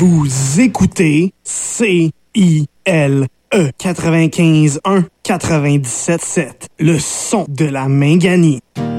Vous écoutez CILE 95.1 97.7, le son de la Minganie.